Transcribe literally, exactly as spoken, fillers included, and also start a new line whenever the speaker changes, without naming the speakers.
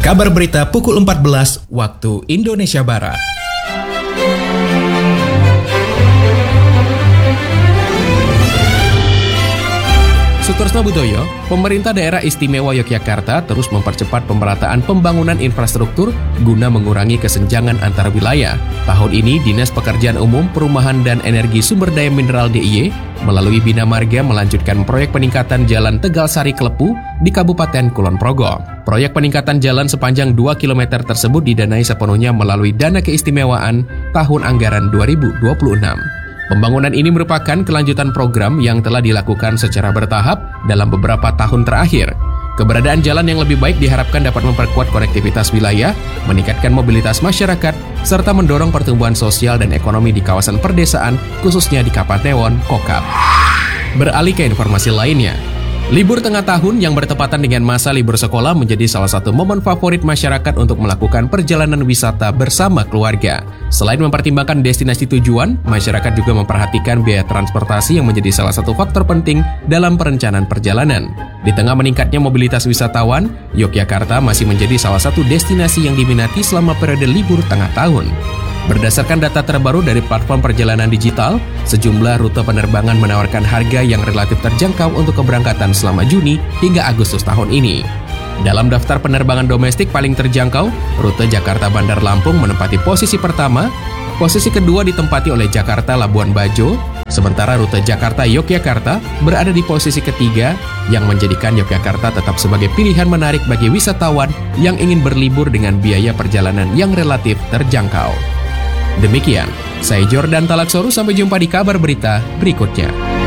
Kabar berita pukul empat belas waktu Indonesia Barat. Sutorsno Budoyo, pemerintah daerah istimewa Yogyakarta terus mempercepat pemerataan pembangunan infrastruktur guna mengurangi kesenjangan antar wilayah. Tahun ini, Dinas Pekerjaan Umum, Perumahan dan Energi Sumber Daya Mineral D I Y melalui Bina Marga melanjutkan proyek peningkatan Jalan Tegal Sari Klepu di Kabupaten Kulon Progo. Proyek peningkatan jalan sepanjang dua kilometer tersebut didanai sepenuhnya melalui dana keistimewaan tahun anggaran dua ribu dua puluh enam. Pembangunan ini merupakan kelanjutan program yang telah dilakukan secara bertahap dalam beberapa tahun terakhir. Keberadaan jalan yang lebih baik diharapkan dapat memperkuat konektivitas wilayah, meningkatkan mobilitas masyarakat, serta mendorong pertumbuhan sosial dan ekonomi di kawasan perdesaan, khususnya di Kapanewon, Kokap. Beralih ke informasi lainnya. Libur tengah tahun yang bertepatan dengan masa libur sekolah menjadi salah satu momen favorit masyarakat untuk melakukan perjalanan wisata bersama keluarga. Selain mempertimbangkan destinasi tujuan, masyarakat juga memperhatikan biaya transportasi yang menjadi salah satu faktor penting dalam perencanaan perjalanan. Di tengah meningkatnya mobilitas wisatawan, Yogyakarta masih menjadi salah satu destinasi yang diminati selama periode libur tengah tahun. Berdasarkan data terbaru dari platform perjalanan digital, sejumlah rute penerbangan menawarkan harga yang relatif terjangkau untuk keberangkatan selama Juni hingga Agustus tahun ini. Dalam daftar penerbangan domestik paling terjangkau, rute Jakarta Bandar Lampung menempati posisi pertama, posisi kedua ditempati oleh Jakarta Labuan Bajo, sementara rute Jakarta Yogyakarta berada di posisi ketiga yang menjadikan Yogyakarta tetap sebagai pilihan menarik bagi wisatawan yang ingin berlibur dengan biaya perjalanan yang relatif terjangkau. Demikian, saya Jordan Talaksoru, sampai jumpa di kabar berita berikutnya.